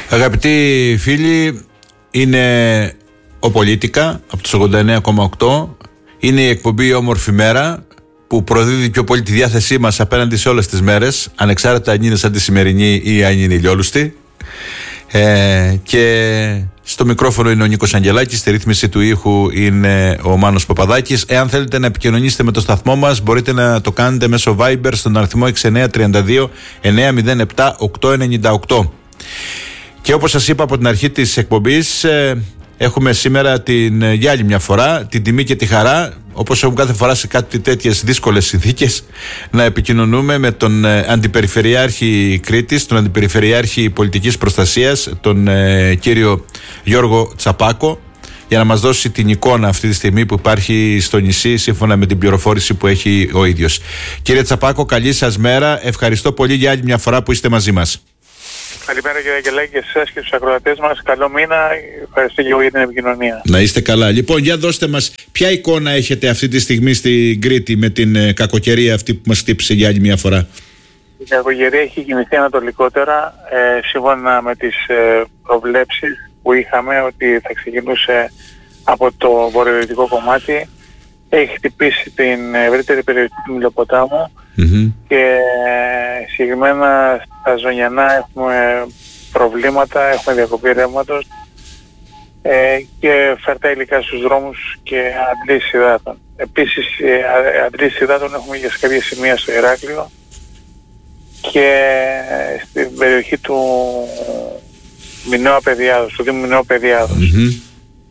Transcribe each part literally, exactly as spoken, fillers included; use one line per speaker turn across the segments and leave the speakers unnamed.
Αγαπητοί φίλοι, είναι ο Πολίτικα από τους ογδόντα εννέα κόμμα οκτώ. Είναι η εκπομπή Όμορφη Μέρα που προδίδει πιο πολύ τη διάθεσή μας απέναντι σε όλες τις μέρες, ανεξάρτητα αν είναι σαν τη σημερινή ή αν είναι ηλιόλουστη. Ε, και στο μικρόφωνο είναι ο Νίκος Αγγελάκης, στη ρύθμιση του ήχου είναι ο Μάνος Παπαδάκης. Εάν θέλετε να επικοινωνήσετε με το σταθμό μας, μπορείτε να το κάνετε μέσω Viber στον αριθμό έξι εννιά τρία δύο εννιά μηδέν επτά οκτώ εννιά οκτώ. Και όπως σας είπα από την αρχή της εκπομπής, ε, έχουμε σήμερα την, για άλλη μια φορά την τιμή και τη χαρά, όπως έχουμε κάθε φορά σε κάτι τέτοιες δύσκολες συνθήκες, να επικοινωνούμε με τον ε, Αντιπεριφερειάρχη Κρήτης, τον Αντιπεριφερειάρχη Πολιτικής Προστασίας, τον ε, κύριο Γιώργο Τσαπάκο, για να μας δώσει την εικόνα αυτή τη στιγμή που υπάρχει στο νησί, σύμφωνα με την πληροφόρηση που έχει ο ίδιος. Κύριε Τσαπάκο, καλή σας μέρα. Ευχαριστώ πολύ για άλλη μια φορά που είστε μαζί μας.
Καλημέρα κύριε Αγγελάκη και σε εσάς και στους ακροατές μας. Καλό μήνα. Ευχαριστώ και εγώ για την επικοινωνία.
Να είστε καλά. Λοιπόν, για δώστε μας ποια εικόνα έχετε αυτή τη στιγμή στην Κρήτη με την ε, κακοκαιρία αυτή που μας χτύπησε για άλλη μια φορά.
Η κακοκαιρία έχει κινηθεί ανατολικότερα, ε, σύμφωνα με τις ε, προβλέψεις που είχαμε ότι θα ξεκινούσε από το βορειοδυτικό κομμάτι. Έχει χτυπήσει την ευρύτερη περιοχή του Μιλοποτάμου. Mm-hmm. Και συγκεκριμένα στα Ζωνιανά έχουμε προβλήματα, έχουμε διακοπή ρεύματος ε, και φερτά υλικά στους δρόμους και αντλήσεις υδάτων. Επίσης ε, αντλήσεις υδάτων έχουμε και σε κάποια σημεία στο Ηράκλειο και στην περιοχή του Μινώου Απεδιάδος, του Δήμου Μινώου Απεδιάδος. Mm-hmm.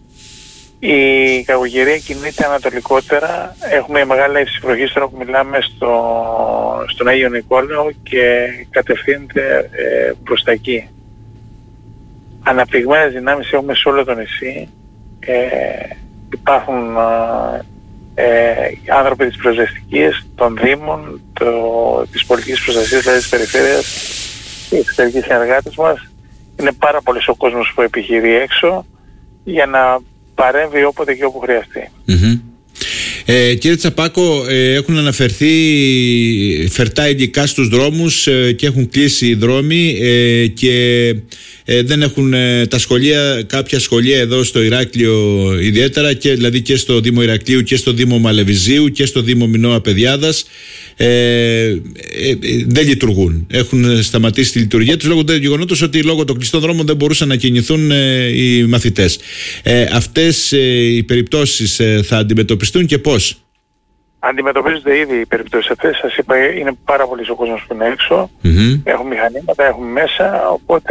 Η κακοκαιρία κινείται ανατολικότερα. Έχουμε μεγάλα υψηφροχή τώρα που μιλάμε στο, στον Άγιο Νικόλαο και κατευθύνεται ε, προς τα εκεί. Αναπτυγμένες δυνάμεις έχουμε σε όλο το νησί. Ε, υπάρχουν ε, ε, άνθρωποι της πυροσβεστικής, των Δήμων, το, της πολιτικής προστασίας, δηλαδή της περιφέρειας, οι εξωτερικοί συνεργάτες μας. Είναι πάρα πολύς ο κόσμος που επιχειρεί έξω για να παρέμβει όποτε και όπου χρειαστεί. Mm-hmm.
Ε, κύριε Τσαπάκο, ε, έχουν αναφερθεί φερτά υλικά στους δρόμους ε, και έχουν κλείσει οι δρόμοι ε, και ε, δεν έχουν ε, τα σχολεία, κάποια σχολεία εδώ στο Ηράκλειο ιδιαίτερα, και, δηλαδή και στο Δήμο Ηρακλείου και στο Δήμο Μαλεβιζίου και στο Δήμο Μινώου Απεδιάδας, ε, ε, ε, δεν λειτουργούν. Έχουν σταματήσει τη λειτουργία τους λόγω του γεγονότος ότι λόγω των κλειστών δρόμων δεν μπορούσαν να κινηθούν ε, οι μαθητές. Ε, αυτές ε, οι περιπτώσεις ε, θα αντιμετωπιστούν και πώς?
Αντιμετωπίζονται ήδη οι περιπτώσεις αυτές. Σας είπα, είναι πάρα πολύ ο κόσμος που είναι έξω. Mm-hmm. Έχουν μηχανήματα, έχουν μέσα, οπότε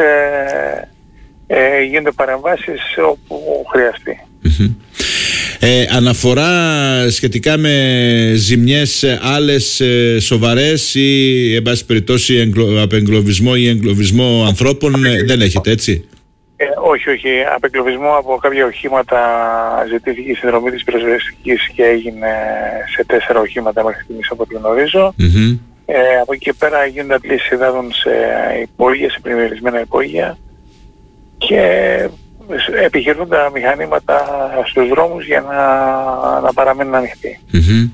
ε, γίνονται παρεμβάσεις όπου χρειαστεί. Mm-hmm.
Ε, αναφορά σχετικά με ζημιές άλλες ε, σοβαρές ή εν πάση περιπτώσει εγκλω, απεγκλωβισμό ή εγκλωβισμό ανθρώπων ε, δεν έχετε, έτσι?
Ε, όχι, όχι. Απεγκλωβισμό από κάποια οχήματα ζητήθηκε η συνδρομή της πυροσβεστικής και έγινε σε τέσσερα οχήματα μέχρι στιγμής από ό,τι γνωρίζω. Mm-hmm. Ε, από εκεί και πέρα γίνονται αντλήσεις υδάτων σε υπόγεια, σε πλημμυρισμένα υπόγεια και επιχειρούν τα μηχανήματα στους δρόμους για να, να παραμένουν ανοιχτοί.
Mm-hmm.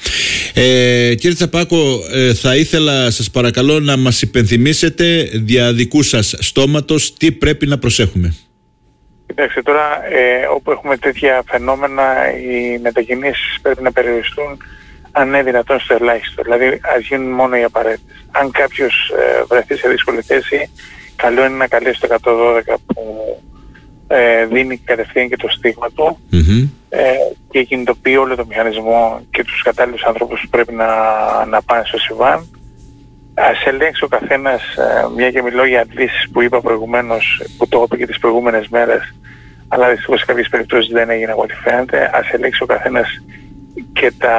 Ε, κύριε Τσαπάκο, ε, θα ήθελα σας παρακαλώ να μας υπενθυμίσετε δια δικού σας στόματος τι πρέπει να προσέχουμε.
Κοιτάξτε τώρα, ε, όπου έχουμε τέτοια φαινόμενα, οι μετακινήσεις πρέπει να περιοριστούν αν είναι δυνατόν στο ελάχιστο. Δηλαδή ας γίνουν μόνο οι απαραίτητες. Αν κάποιος ε, βρεθεί σε δύσκολη θέση, καλό είναι να καλέσει το εκατόν δώδεκα που ε, δίνει κατευθείαν και το στίγμα του. Mm-hmm. Ε, και κινητοποιεί όλο το μηχανισμό και τους κατάλληλους ανθρώπους που πρέπει να, να πάνε στο ΣΥΒΑΝ. Ας ελέγξει ο καθένας, ε, μια και μιλώ για αντλήσεις που είπα προηγουμένως, που το είπα και τις προηγούμενες μέρες, αλλά δυστυχώς σε κάποιες περιπτώσεις δεν έγινε από ό,τι φαίνεται. Ας ελέγξει ο καθένας και τα,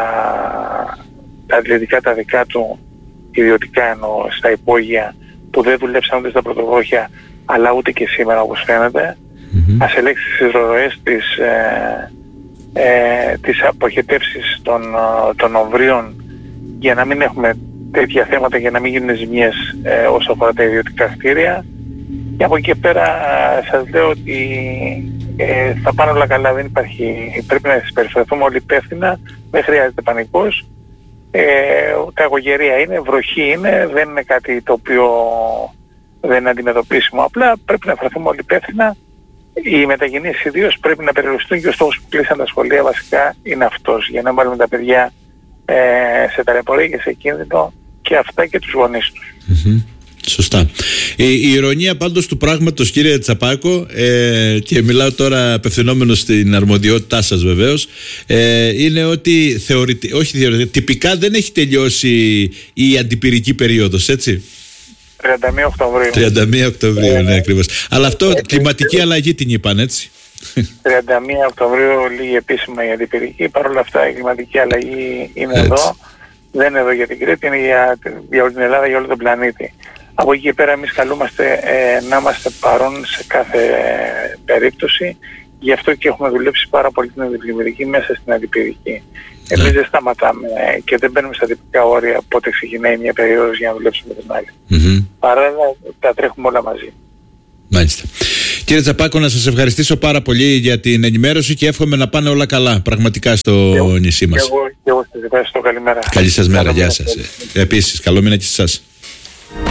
τα αθλητικά τα δικά του, ιδιωτικά εννοώ, στα υπόγεια που δεν δουλέψαν ούτε στα πρωτοβόχια, αλλά ούτε και σήμερα όπως φαίνεται. Mm-hmm. Ας ελέγξει τις ροές της, ε, ε, τις αποχετεύσεις των, των ομβρίων για να μην έχουμε τέτοια θέματα, για να μην γίνουν ζημιές ε, όσο αφορά τα ιδιωτικά κτίρια. Και από εκεί και πέρα ε, σας λέω ότι ε, θα πάνε όλα καλά, δεν υπάρχει, πρέπει να συμπεριφερθούμε όλοι υπεύθυνα, δεν χρειάζεται πανικός. Ε, κακοκαιρία είναι, βροχή είναι, δεν είναι κάτι το οποίο δεν είναι αντιμετωπίσιμο. Απλά πρέπει να φερθούμε όλοι υπεύθυνα. Οι μετακινήσεις ιδίως πρέπει να περιοριστούν και ο στόχος που κλείσαν τα σχολεία βασικά είναι αυτός. Για να βάλουμε τα παιδιά ε, σε ταλαιπωρία και σε κίνδυνο και αυτά και τους γονείς τους.
Mm-hmm. Σωστά. Η, η ηρωνία πάντως του πράγματος, κύριε Τσαπάκο, ε, και μιλάω τώρα απευθυνόμενος στην αρμοδιότητά σας βεβαίως, ε, είναι ότι θεωρητι, όχι θεωρητικά, τυπικά δεν έχει τελειώσει η αντιπυρική περίοδος, έτσι.
τριάντα μία Οκτωβρίου.
τριάντα μία Οκτωβρίου, ναι, ακριβώς. Αλλά αυτό, ε, κλιματική ε, αλλαγή την είπαν, έτσι.
τριάντα μία Οκτωβρίου λίγη επίσημα η αντιπυρική. Παρ' όλα αυτά η κλιματική αλλαγή είναι έτσι. Εδώ. Δεν είναι εδώ για την Κρήτη, είναι για, για όλη την Ελλάδα, για όλο τον πλανήτη. Από εκεί και πέρα εμείς καλούμαστε ε, να είμαστε παρόν σε κάθε ε, περίπτωση. Γι' αυτό και έχουμε δουλέψει πάρα πολύ την αντιπυρική μέσα στην αντιπυρική. Εμείς δεν σταματάμε και δεν μπαίνουμε στα τυπικά όρια πότε ξεκινάει μια περίοδος για να δουλέψουμε την άλλη. Mm-hmm. Παράλληλα τα τρέχουμε όλα μαζί.
Μάλιστα. Κύριε Τσαπάκο, να σας ευχαριστήσω πάρα πολύ για την ενημέρωση και εύχομαι να πάνε όλα καλά πραγματικά στο
εγώ,
νησί μας.
Και εγώ, και εγώ σας ευχαριστώ. Καλημέρα.
Καλή σας μέρα. Γεια σας. Επίσης, καλό μήνα και σε εσάς.